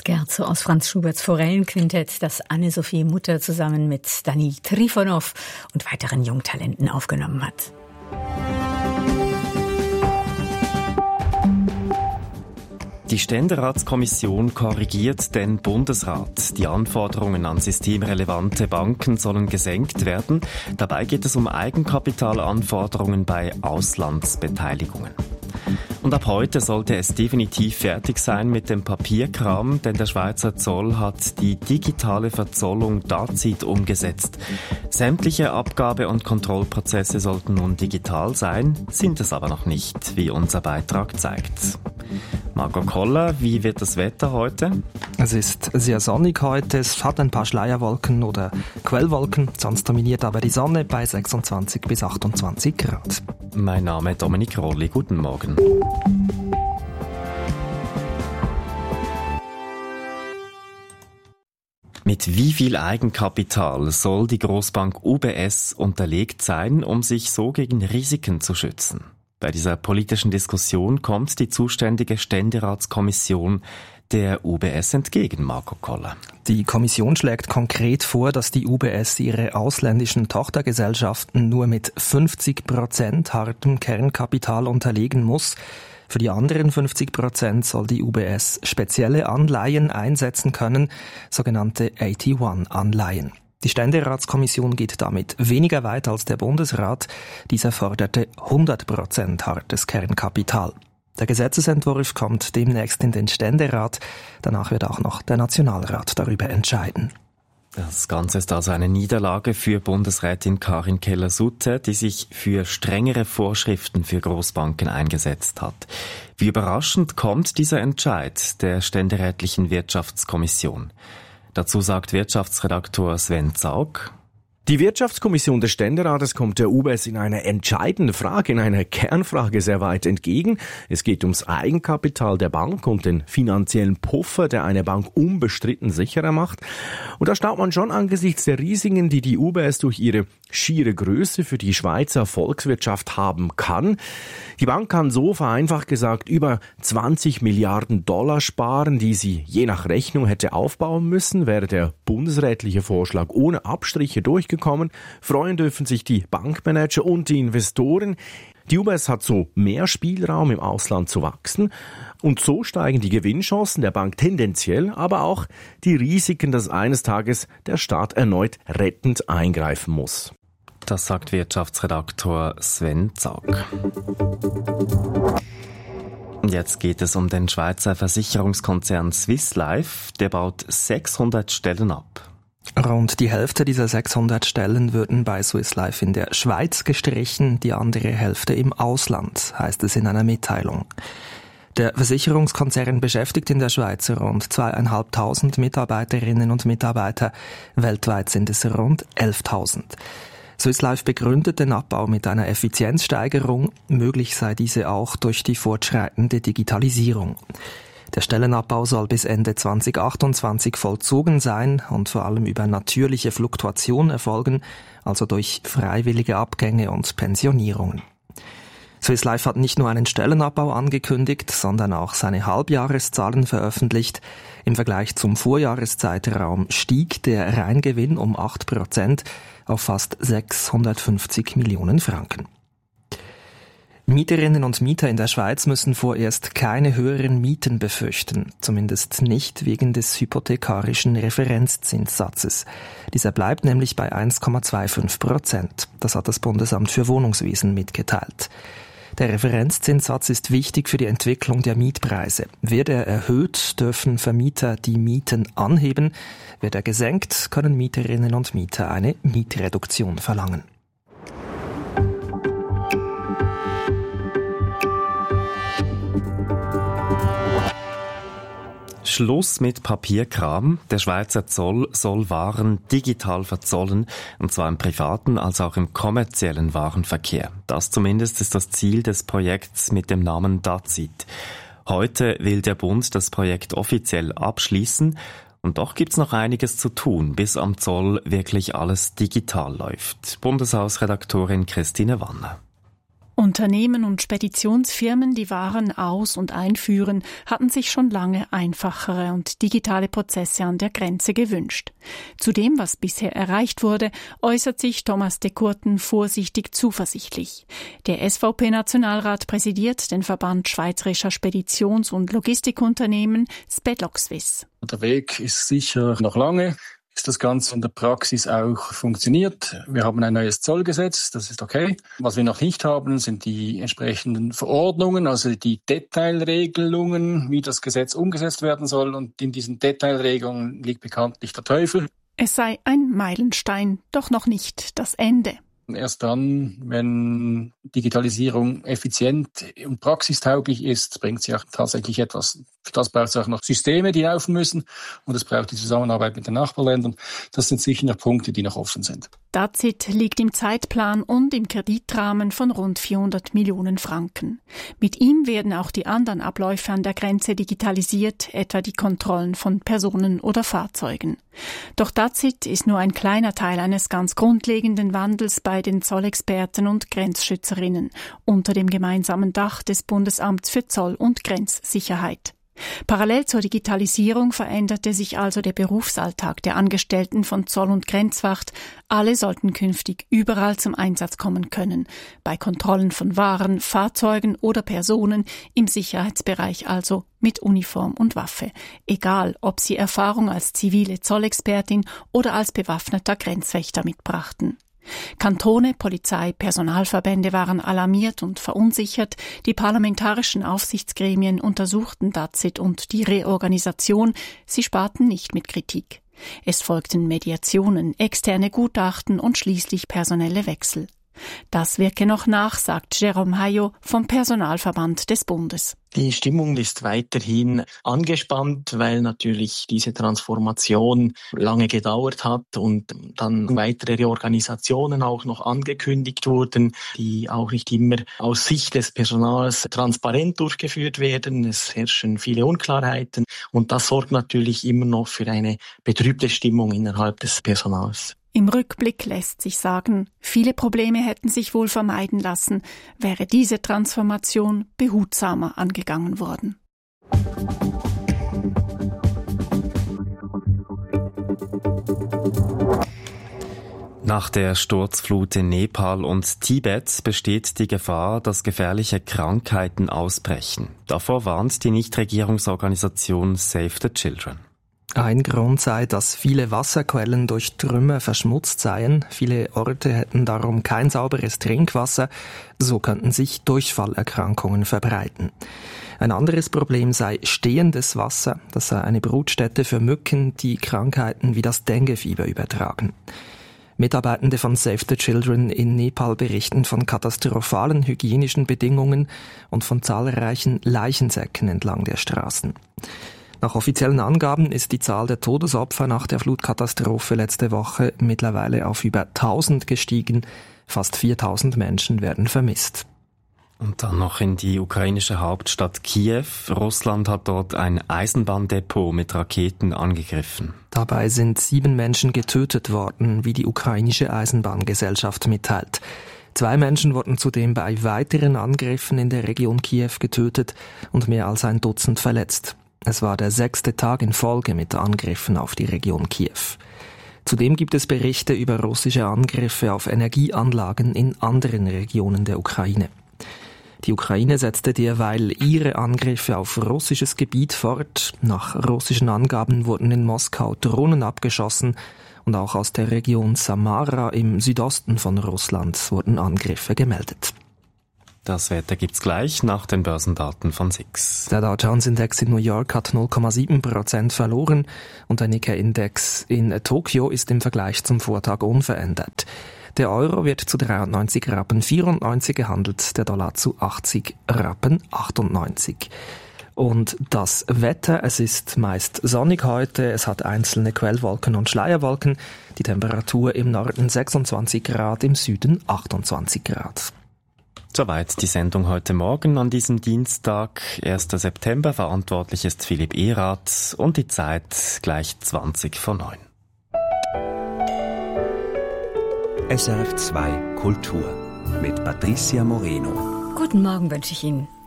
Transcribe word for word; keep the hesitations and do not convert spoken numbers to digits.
Scherzo aus Franz Schuberts Forellenquintett, das Anne-Sophie Mutter zusammen mit Dani Trifonow und weiteren Jungtalenten aufgenommen hat. Die Ständeratskommission korrigiert den Bundesrat. Die Anforderungen an systemrelevante Banken sollen gesenkt werden. Dabei geht es um Eigenkapitalanforderungen bei Auslandsbeteiligungen. Und ab heute sollte es definitiv fertig sein mit dem Papierkram, denn der Schweizer Zoll hat die digitale Verzollung Dazit umgesetzt. Sämtliche Abgabe- und Kontrollprozesse sollten nun digital sein, sind es aber noch nicht, wie unser Beitrag zeigt. Margot Koller, wie wird das Wetter heute? Es ist sehr sonnig heute, es hat ein paar Schleierwolken oder Quellwolken, sonst dominiert aber die Sonne bei sechsundzwanzig bis achtundzwanzig Grad. Mein Name ist Dominik Rolli, guten Morgen. Mit wie viel Eigenkapital soll die Grossbank U B S unterlegt sein, um sich so gegen Risiken zu schützen? Bei dieser politischen Diskussion kommt die zuständige Ständeratskommission der U B S entgegen, Marco Koller. Die Kommission schlägt konkret vor, dass die U B S ihre ausländischen Tochtergesellschaften nur mit fünfzig Prozent hartem Kernkapital unterlegen muss. Für die anderen fünfzig Prozent soll die U B S spezielle Anleihen einsetzen können, sogenannte AT-eins-Anleihen. Die Ständeratskommission geht damit weniger weit als der Bundesrat. Dieser forderte hundert Prozent hartes Kernkapital. Der Gesetzesentwurf kommt demnächst in den Ständerat. Danach wird auch noch der Nationalrat darüber entscheiden. Das Ganze ist also eine Niederlage für Bundesrätin Karin Keller-Sutter, die sich für strengere Vorschriften für Großbanken eingesetzt hat. Wie überraschend kommt dieser Entscheid der ständerätlichen Wirtschaftskommission? Dazu sagt Wirtschaftsredaktor Sven Zaug: Die Wirtschaftskommission des Ständerates kommt der U B S in einer entscheidenden Frage, in einer Kernfrage sehr weit entgegen. Es geht ums Eigenkapital der Bank und den finanziellen Puffer, der eine Bank unbestritten sicherer macht. Und da staunt man schon angesichts der Risiken, die die U B S durch ihre schiere Größe für die Schweizer Volkswirtschaft haben kann. Die Bank kann so vereinfacht gesagt über zwanzig Milliarden Dollar sparen, die sie je nach Rechnung hätte aufbauen müssen, wäre der bundesrätliche Vorschlag ohne Abstriche durchgekommen. Freuen dürfen sich die Bankmanager und die Investoren. Die U B S hat so mehr Spielraum im Ausland zu wachsen und so steigen die Gewinnchancen der Bank tendenziell, aber auch die Risiken, dass eines Tages der Staat erneut rettend eingreifen muss. Das sagt Wirtschaftsredaktor Sven Zaug. Jetzt geht es um den Schweizer Versicherungskonzern Swiss Life. Der baut sechshundert Stellen ab. Rund die Hälfte dieser sechshundert Stellen würden bei Swiss Life in der Schweiz gestrichen, die andere Hälfte im Ausland, heißt es in einer Mitteilung. Der Versicherungskonzern beschäftigt in der Schweiz rund zweieinhalbtausend Mitarbeiterinnen und Mitarbeiter. Weltweit sind es rund elftausend. Swiss Life begründet den Abbau mit einer Effizienzsteigerung. Möglich sei diese auch durch die fortschreitende Digitalisierung. Der Stellenabbau soll bis Ende zwanzig achtundzwanzig vollzogen sein und vor allem über natürliche Fluktuation erfolgen, also durch freiwillige Abgänge und Pensionierungen. Swiss Life hat nicht nur einen Stellenabbau angekündigt, sondern auch seine Halbjahreszahlen veröffentlicht. Im Vergleich zum Vorjahreszeitraum stieg der Reingewinn um acht Prozent auf fast sechshundertfünfzig Millionen Franken. Mieterinnen und Mieter in der Schweiz müssen vorerst keine höheren Mieten befürchten, zumindest nicht wegen des hypothekarischen Referenzzinssatzes. Dieser bleibt nämlich bei eins Komma fünfundzwanzig Prozent. Das hat das Bundesamt für Wohnungswesen mitgeteilt. Der Referenzzinssatz ist wichtig für die Entwicklung der Mietpreise. Wird er erhöht, dürfen Vermieter die Mieten anheben. Wird er gesenkt, können Mieterinnen und Mieter eine Mietreduktion verlangen. Schluss mit Papierkram. Der Schweizer Zoll soll Waren digital verzollen, und zwar im privaten als auch im kommerziellen Warenverkehr. Das zumindest ist das Ziel des Projekts mit dem Namen Dazit. Heute will der Bund das Projekt offiziell abschließen, und doch gibt's noch einiges zu tun, bis am Zoll wirklich alles digital läuft. Bundeshausredaktorin Christine Wanner. Unternehmen und Speditionsfirmen, die Waren aus- und einführen, hatten sich schon lange einfachere und digitale Prozesse an der Grenze gewünscht. Zu dem, was bisher erreicht wurde, äußert sich Thomas de Courten vorsichtig zuversichtlich. Der S V P-Nationalrat präsidiert den Verband Schweizerischer Speditions- und Logistikunternehmen Spedlogswiss. Der Weg ist sicher noch lange. Ist das Ganze in der Praxis auch funktioniert. Wir haben ein neues Zollgesetz, das ist okay. Was wir noch nicht haben, sind die entsprechenden Verordnungen, also die Detailregelungen, wie das Gesetz umgesetzt werden soll. Und in diesen Detailregelungen liegt bekanntlich der Teufel. Es sei ein Meilenstein, doch noch nicht das Ende. Erst dann, wenn Digitalisierung effizient und praxistauglich ist, bringt sie auch tatsächlich etwas. Für das braucht es auch noch Systeme, die laufen müssen. Und es braucht die Zusammenarbeit mit den Nachbarländern. Das sind sicher noch Punkte, die noch offen sind. Dazit liegt im Zeitplan und im Kreditrahmen von rund vierhundert Millionen Franken. Mit ihm werden auch die anderen Abläufe an der Grenze digitalisiert, etwa die Kontrollen von Personen oder Fahrzeugen. Doch Dazit ist nur ein kleiner Teil eines ganz grundlegenden Wandels bei den Zollexperten und Grenzschützerinnen unter dem gemeinsamen Dach des Bundesamts für Zoll- und Grenzsicherheit. Parallel zur Digitalisierung veränderte sich also der Berufsalltag der Angestellten von Zoll- und Grenzwacht. Alle sollten künftig überall zum Einsatz kommen können, bei Kontrollen von Waren, Fahrzeugen oder Personen, im Sicherheitsbereich also mit Uniform und Waffe, egal ob sie Erfahrung als zivile Zollexpertin oder als bewaffneter Grenzwächter mitbrachten. Kantone, Polizei, Personalverbände waren alarmiert und verunsichert. Die parlamentarischen Aufsichtsgremien untersuchten Dazit und die Reorganisation. Sie sparten nicht mit Kritik. Es folgten Mediationen, externe Gutachten und schließlich personelle Wechsel. Das wirke noch nach, sagt Jérôme Hayot vom Personalverband des Bundes. Die Stimmung ist weiterhin angespannt, weil natürlich diese Transformation lange gedauert hat und dann weitere Reorganisationen auch noch angekündigt wurden, die auch nicht immer aus Sicht des Personals transparent durchgeführt werden. Es herrschen viele Unklarheiten und das sorgt natürlich immer noch für eine betrübte Stimmung innerhalb des Personals. Im Rückblick lässt sich sagen, viele Probleme hätten sich wohl vermeiden lassen, wäre diese Transformation behutsamer angegangen worden. Nach der Sturzflut in Nepal und Tibet besteht die Gefahr, dass gefährliche Krankheiten ausbrechen. Davor warnt die Nichtregierungsorganisation Save the Children. Ein Grund sei, dass viele Wasserquellen durch Trümmer verschmutzt seien. Viele Orte hätten darum kein sauberes Trinkwasser. So könnten sich Durchfallerkrankungen verbreiten. Ein anderes Problem sei stehendes Wasser. Das sei eine Brutstätte für Mücken, die Krankheiten wie das Denguefieber übertragen. Mitarbeitende von Save the Children in Nepal berichten von katastrophalen hygienischen Bedingungen und von zahlreichen Leichensäcken entlang der Straßen. Nach offiziellen Angaben ist die Zahl der Todesopfer nach der Flutkatastrophe letzte Woche mittlerweile auf über tausend gestiegen. Fast viertausend Menschen werden vermisst. Und dann noch in die ukrainische Hauptstadt Kiew. Russland hat dort ein Eisenbahndepot mit Raketen angegriffen. Dabei sind sieben Menschen getötet worden, wie die ukrainische Eisenbahngesellschaft mitteilt. Zwei Menschen wurden zudem bei weiteren Angriffen in der Region Kiew getötet und mehr als ein Dutzend verletzt. Es war der sechste Tag in Folge mit Angriffen auf die Region Kiew. Zudem gibt es Berichte über russische Angriffe auf Energieanlagen in anderen Regionen der Ukraine. Die Ukraine setzte derweil ihre Angriffe auf russisches Gebiet fort. Nach russischen Angaben wurden in Moskau Drohnen abgeschossen und auch aus der Region Samara im Südosten von Russland wurden Angriffe gemeldet. Das Wetter gibt's gleich nach den Börsendaten von S I X. Der Dow Jones Index in New York hat null Komma sieben Prozent verloren und der Nikkei Index in Tokio ist im Vergleich zum Vortag unverändert. Der Euro wird zu dreiundneunzig Rappen vierundneunzig gehandelt, der Dollar zu achtzig Rappen achtundneunzig. Und das Wetter, es ist meist sonnig heute, es hat einzelne Quellwolken und Schleierwolken, die Temperatur im Norden sechsundzwanzig Grad, im Süden achtundzwanzig Grad. Soweit die Sendung heute Morgen an diesem Dienstag, erster September. Verantwortlich ist Philipp Erath und die Zeit gleich zwanzig vor neun. S R F zwei Kultur mit Patricia Moreno. Guten Morgen wünsche ich Ihnen.